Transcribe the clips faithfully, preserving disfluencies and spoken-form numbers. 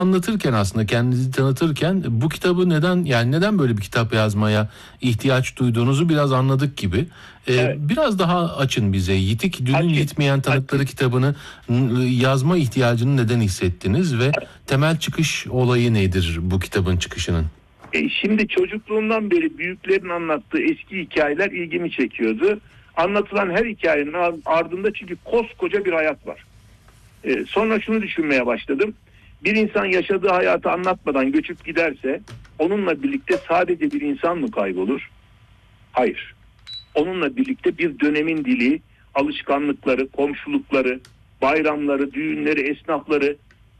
anlatırken, aslında kendinizi tanıtırken bu kitabı neden, yani neden böyle bir kitap yazmaya ihtiyaç duyduğunuzu biraz anladık gibi. Ee, Evet. biraz daha açın bize. Yitik Dünün Açayım, Yitmeyen Tanıkları açayım. kitabını n- yazma ihtiyacını neden hissettiniz ve temel çıkış olayı nedir bu kitabın çıkışının? E, şimdi çocukluğumdan beri büyüklerin anlattığı eski hikayeler ilgimi çekiyordu. Anlatılan her hikayenin ardında çünkü koskoca bir hayat var. E, sonra şunu düşünmeye başladım. Bir insan yaşadığı hayatı anlatmadan göçüp giderse onunla birlikte sadece bir insan mı kaybolur? Hayır. Onunla birlikte bir dönemin dili, alışkanlıkları, komşulukları, bayramları, düğünleri, esnafları,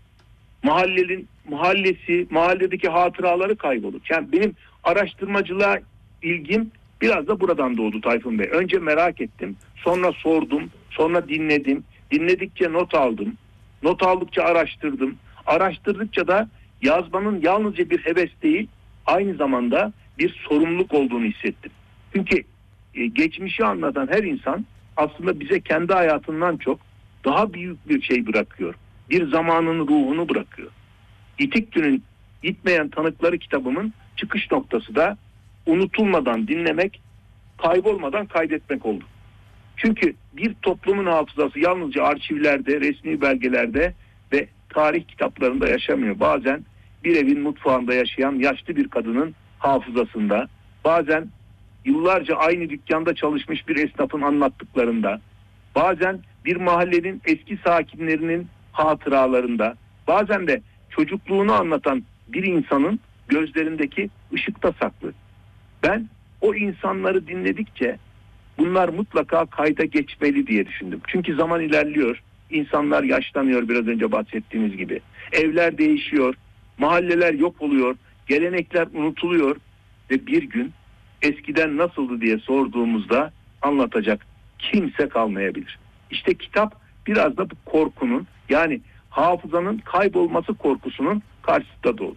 mahallenin mahallesi, mahalledeki hatıraları kaybolur. Yani benim araştırmacılığa ilgim biraz da buradan doğdu Tayfun Bey. Önce merak ettim, sonra sordum, sonra dinledim. Dinledikçe not aldım. Not aldıkça araştırdım. Araştırdıkça da yazmanın yalnızca bir heves değil, aynı zamanda bir sorumluluk olduğunu hissettim. Çünkü e, geçmişi anlatan her insan aslında bize kendi hayatından çok daha büyük bir şey bırakıyor. Bir zamanın ruhunu bırakıyor. Yitik Dünün Yitmeyen Tanıkları kitabımın çıkış noktası da unutulmadan dinlemek, kaybolmadan kaydetmek oldu. Çünkü bir toplumun hafızası yalnızca arşivlerde, resmi belgelerde ve tarih kitaplarında yaşamıyor. Bazen bir evin mutfağında yaşayan yaşlı bir kadının hafızasında, bazen yıllarca aynı dükkanda çalışmış bir esnafın anlattıklarında, bazen bir mahallenin eski sakinlerinin hatıralarında, bazen de çocukluğunu anlatan bir insanın gözlerindeki ışıkta saklı. Ben o insanları dinledikçe bunlar mutlaka kayda geçmeli diye düşündüm. Çünkü zaman ilerliyor, insanlar yaşlanıyor, biraz önce bahsettiğimiz gibi. Evler değişiyor, mahalleler yok oluyor, gelenekler unutuluyor ve bir gün eskiden nasıldı diye sorduğumuzda anlatacak kimse kalmayabilir. İşte kitap biraz da bu korkunun, yani hafızanın kaybolması korkusunun karşısında doğdu.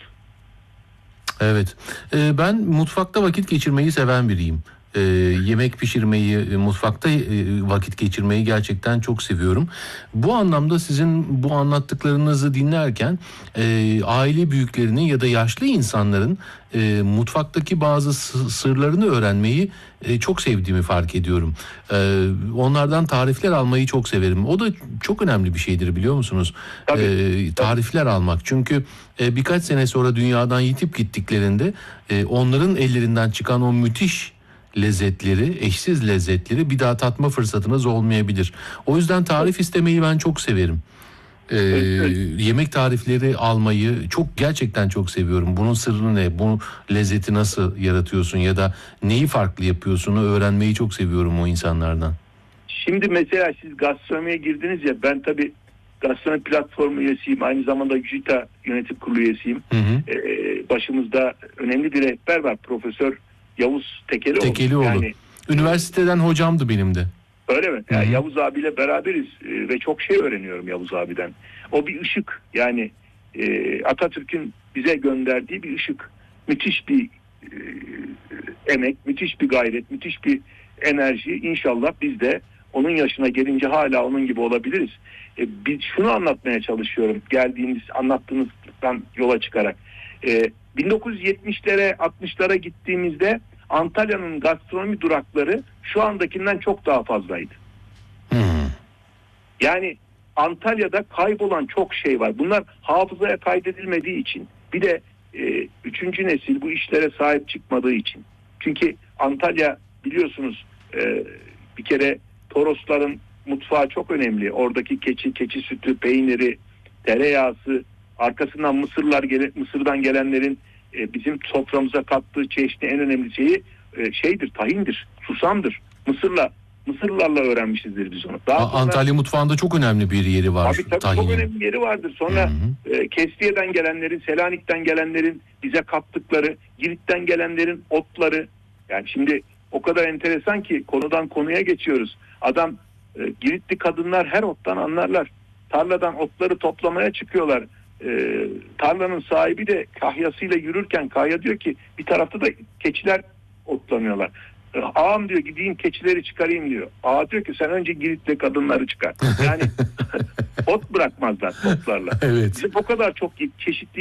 Evet. Ee, ben mutfakta vakit geçirmeyi seven biriyim. Ee, yemek pişirmeyi, e, mutfakta e, vakit geçirmeyi gerçekten çok seviyorum. Bu anlamda sizin bu anlattıklarınızı dinlerken e, aile büyüklerinin ya da yaşlı insanların e, mutfaktaki bazı sı- sırlarını öğrenmeyi e, çok sevdiğimi fark ediyorum. E, onlardan tarifler almayı çok severim. O da çok önemli bir şeydir, biliyor musunuz? Tabii. E, tarifler almak. Çünkü e, birkaç sene sonra dünyadan yitip gittiklerinde e, onların ellerinden çıkan o müthiş lezzetleri, eşsiz lezzetleri bir daha tatma fırsatınız olmayabilir. O yüzden tarif istemeyi ben çok severim. Ee, yemek tarifleri almayı çok, gerçekten çok seviyorum. Bunun sırrı ne? Bu lezzeti nasıl yaratıyorsun ya da neyi farklı yapıyorsun'u öğrenmeyi çok seviyorum o insanlardan. Şimdi mesela siz gastronomiye girdiniz ya, ben tabii gastronomi platformu üyesiyim. Aynı zamanda JÜTA yönetim kurulu üyesiyim. Hı hı. Ee, başımızda önemli bir rehber var. Profesör Yavuz Tekelioğlu. Tekelioğlu. Yani Üniversiteden hocamdı benim de. öyle mi? Yani Hı hı. Yavuz abiyle beraberiz e, ve çok şey öğreniyorum Yavuz abiden. O bir ışık, yani e, Atatürk'ün bize gönderdiği bir ışık. Müthiş bir e, emek, müthiş bir gayret, müthiş bir enerji. İnşallah biz de onun yaşına gelince hala onun gibi olabiliriz. E, bir, şunu anlatmaya çalışıyorum geldiğiniz, anlattığınızdan yola çıkarak. E, bin dokuz yüz yetmişlere altmışlara gittiğimizde Antalya'nın gastronomi durakları şu andakinden çok daha fazlaydı. Hı. Yani Antalya'da kaybolan çok şey var. Bunlar hafızaya kaydedilmediği için. Bir de e, üçüncü nesil bu işlere sahip çıkmadığı için. Çünkü Antalya biliyorsunuz e, bir kere Torosların mutfağı çok önemli. Oradaki keçi, keçi sütü, peyniri, tereyağısı, arkasından Mısırlar gele, Mısır'dan gelenlerin e, bizim soframıza kattığı çeşitli en önemli şeyi e, şeydir, tahindir, susamdır. Mısırla Mısırlarla öğrenmişizdir biz onu. Daha sonra, Antalya mutfağında çok önemli bir yeri var. tabii tabii tahinin. çok önemli bir yeri vardır. Sonra Hı hı. e, Kestiye'den gelenlerin, Selanik'ten gelenlerin bize kattıkları, Girit'ten gelenlerin otları. Yani şimdi o kadar enteresan ki konudan konuya geçiyoruz. Adam e, Giritli kadınlar her ottan anlarlar. Tarladan otları toplamaya çıkıyorlar. E, tarlanın sahibi de kahyasıyla yürürken kahya diyor ki bir tarafta da keçiler otlanıyorlar. E, Ağam diyor gideyim keçileri çıkarayım diyor. Ağa diyor ki sen önce Giritli kadınları çıkar. Yani ot bırakmazlar otlarla. Evet. Bizim o kadar çok çeşitli